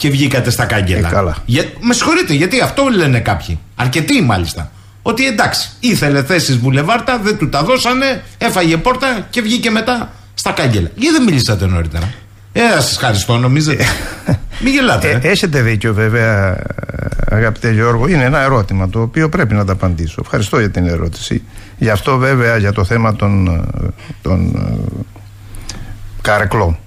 και βγήκατε στα κάγκελα. Με συγχωρείτε, γιατί αυτό λένε κάποιοι. Αρκετοί μάλιστα. Ότι εντάξει, ήθελε θέσεις βουλεβάρτα, δεν του τα δώσανε, έφαγε πόρτα και βγήκε μετά στα κάγκελα. Γιατί δεν μιλήσατε νωρίτερα? Σας ευχαριστώ, νομίζετε? Μην γελάτε. Έχετε δίκιο, βέβαια, αγαπητέ Γιώργο. Είναι ένα ερώτημα το οποίο πρέπει να τα απαντήσω. Ευχαριστώ για την ερώτηση. Γι' αυτό, βέβαια, για το θέμα των καρεκλών.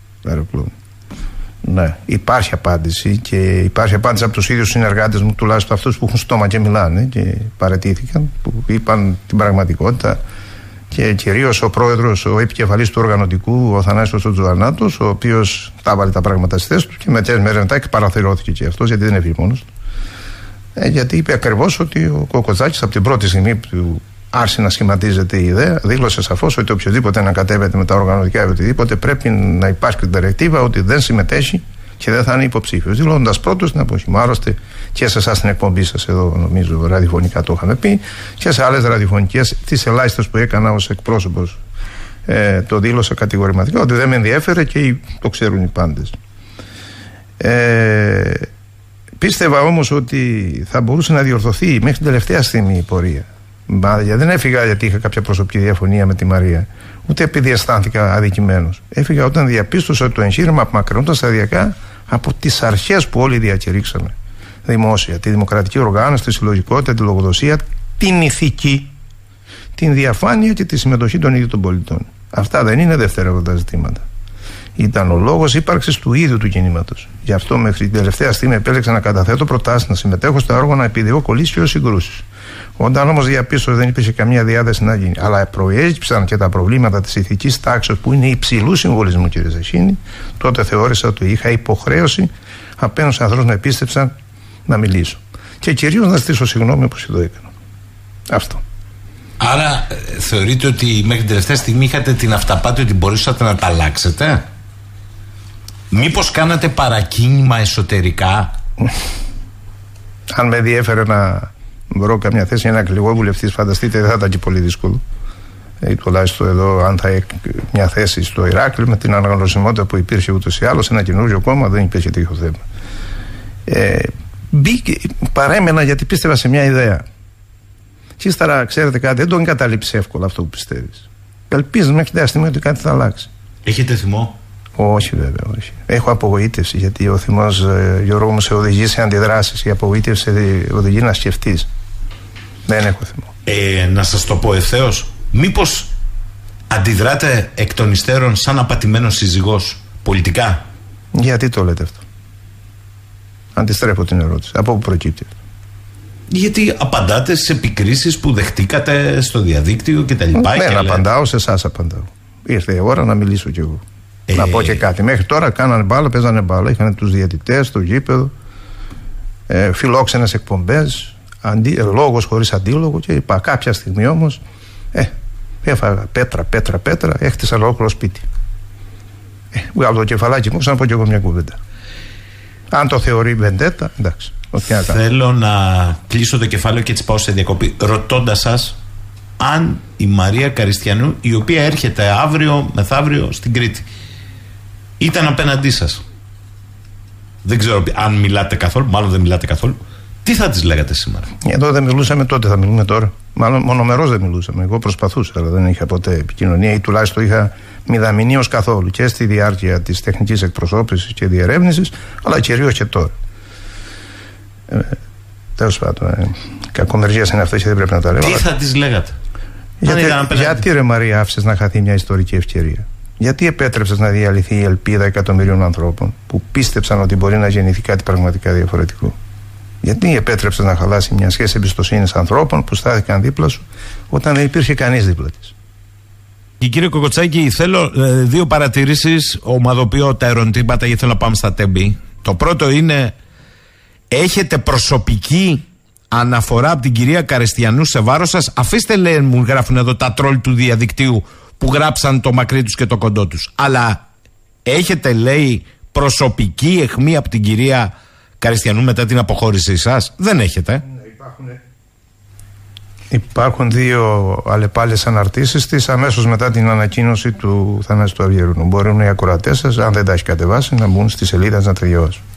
Ναι, υπάρχει απάντηση, και υπάρχει απάντηση από τους ίδιους συνεργάτες μου, τουλάχιστον αυτούς που έχουν στόμα και μιλάνε και παραιτήθηκαν, που είπαν την πραγματικότητα, και κυρίως ο πρόεδρος, ο επικεφαλής του οργανωτικού, ο Θανάσιος Τζοανάτος, ο οποίος τα βάλε τα πράγματα στη θέση του και μερικές μέρες μετά εκπαραθυρώθηκε και αυτός, γιατί δεν έφυγε μόνος του. Γιατί είπε ακριβώς ότι ο Κοκοτζάκης από την πρώτη στιγμή που άρχισε να σχηματίζεται η ιδέα, δήλωσε σαφώς ότι οποιοδήποτε ανακατεύεται με τα οργανωτικά ή οτιδήποτε πρέπει να υπάρχει την τερεκτίβα ότι δεν συμμετέχει και δεν θα είναι υποψήφιος. Δηλώνοντας πρώτος την εποχή. Μάλιστα και σε εσάς την εκπομπή σας εδώ, νομίζω, ραδιοφωνικά το είχαμε πει, και σε άλλες ραδιοφωνικές, τις ελάχιστες που έκανα ως εκπρόσωπος, το δήλωσα κατηγορηματικά ότι δεν με ενδιέφερε και το ξέρουν οι πάντες. Πίστευα όμως ότι θα μπορούσε να διορθωθεί μέχρι την τελευταία στιγμή η πορεία. Δεν έφυγα γιατί είχα κάποια προσωπική διαφωνία με τη Μαρία, ούτε επειδή αισθάνθηκα αδικημένος. Έφυγα όταν διαπίστωσα ότι το εγχείρημα απομακρυνόταν σταδιακά από τις αρχές που όλοι διακηρύξαμε δημόσια: τη δημοκρατική οργάνωση, τη συλλογικότητα, τη λογοδοσία, την ηθική, την διαφάνεια και τη συμμετοχή των ίδιων των πολιτών. Αυτά δεν είναι δευτερεύοντα ζητήματα. Ήταν ο λόγος ύπαρξης του ίδιου του κινήματος. Γι' αυτό μέχρι την τελευταία στιγμή επέλεξα να καταθέτω προτάσεις, να συμμετέχω στο έργο, να επιδιώκω κολλήσεις και συγκρούσεις. Όταν όμως διαπίστωσα ότι δεν υπήρχε καμία διάθεση να γίνει, αλλά προέκυψαν και τα προβλήματα της ηθικής τάξης που είναι υψηλού συμβολισμού, κύριε Ζαχίνη, τότε θεώρησα ότι είχα υποχρέωση απέναντι στους ανθρώπους να επίστεψαν να μιλήσω. Και κυρίως να ζητήσω συγγνώμη όπως το έκανα. Αυτό. Άρα θεωρείτε ότι μέχρι την τελευταία στιγμή είχατε την αυταπάτη ότι μπορούσατε να τα αλλάξετε? Μήπως κάνατε παρακίνημα εσωτερικά? Αν με διέφερε να βρω καμιά θέση, ένα εκλεγό βουλευτής, φανταστείτε, δεν θα ήταν και πολύ δύσκολο. Τουλάχιστον εδώ, αν θα μια θέση στο Ηράκλειο, με την αναγνωσιμότητα που υπήρχε ούτως ή άλλως, ένα καινούριο κόμμα, δεν υπήρχε τέτοιο θέμα. Παρέμενα γιατί πίστευα σε μια ιδέα. Και ύστερα, ξέρετε κάτι, δεν το εγκαταλείψεις εύκολα αυτό που πιστεύεις. Ελπίζεις μέχρι την στιγμή ότι κάτι θα αλλάξει. Έχετε θυμό? Όχι, βέβαια, όχι. Έχω απογοήτευση, γιατί ο θυμός, Γιώργο μου, σε οδηγεί σε αντιδράσεις. Η απογοήτευση οδηγεί να σκεφτείς. Δεν έχω θυμό. Να σας το πω ευθέως, μήπως αντιδράτε εκ των υστέρων σαν απατημένος σύζυγος πολιτικά? Γιατί το λέτε αυτό? Αντιστρέφω την ερώτηση. Από πού προκύπτει αυτό? Γιατί απαντάτε στις επικρίσεις που δεχτήκατε στο διαδίκτυο κτλ. Δεν απαντάω, σε εσάς απαντάω. Ήρθε η ώρα να μιλήσω κι εγώ. Να πω και κάτι. Μέχρι τώρα κάνανε μπάλα, παίζανε μπάλα. Είχαν τους διαιτητές στο γήπεδο, φιλόξενες εκπομπές, λόγος χωρίς αντίλογο, και είπα κάποια στιγμή όμως έφαγα πέτρα, έχτισα ολόκληρο σπίτι. Βγάλω το κεφαλάκι μου, να πω κι εγώ μια κουβέντα. Αν το θεωρεί βεντέτα, εντάξει. Θέλω να κλείσω το κεφάλαιο και έτσι πάω σε διακοπή, ρωτώντας σας αν η Μαρία Καριστιανού, η οποία έρχεται αύριο μεθαύριο στην Κρήτη, ήταν απέναντί σας. Δεν ξέρω αν μιλάτε καθόλου, μάλλον δεν μιλάτε καθόλου. Τι θα της λέγατε σήμερα? Εδώ δεν μιλούσαμε τότε, θα μιλούμε τώρα. Μάλλον μονομερώς δεν μιλούσαμε. Εγώ προσπαθούσα, αλλά δεν είχα ποτέ επικοινωνία, ή τουλάχιστον είχα μηδαμηνή ως καθόλου, και στη διάρκεια της τεχνικής εκπροσώπησης και διερεύνησης, αλλά κυρίως και τώρα. Τέλος πάντων, κακομεργίες είναι αυτές και δεν πρέπει να τα λέω. Τι θα της λέγατε? Γιατί ρε Μαρία άφησες να χαθεί μια ιστορική ευκαιρία? Γιατί επέτρεψες να διαλυθεί η ελπίδα εκατομμυρίων ανθρώπων που πίστεψαν ότι μπορεί να γεννηθεί κάτι πραγματικά διαφορετικό? Γιατί επέτρεψες να χαλάσει μια σχέση εμπιστοσύνης ανθρώπων που στάθηκαν δίπλα σου όταν δεν υπήρχε κανείς δίπλα της? Και κύριε Κοκοτσάκη, θέλω δύο παρατηρήσεις, ομαδοποιώ τα ερωτήματα γιατί θέλω να πάμε στα τέμπη. Το πρώτο είναι, έχετε προσωπική αναφορά από την κυρία Καριστιανού σε βάρος σας? Αφήστε, λέει, μου γράφουν εδώ τα τρόλ του διαδικτύου που γράψαν το μακρύ τους και το κοντό τους. Αλλά έχετε, λέει, προσωπική αιχμή από την κυρία Καριστιανού μετά την αποχώρησή σας? Δεν έχετε. Υπάρχουν δύο αλλεπάλληλες αναρτήσεις της αμέσως μετά την ανακοίνωση του Θανάση του Αυγερούνου. Μπορούν οι ακροατές σας, αν δεν τα έχει κατεβάσει, να μπουν στη σελίδα να τα διαβάσουν.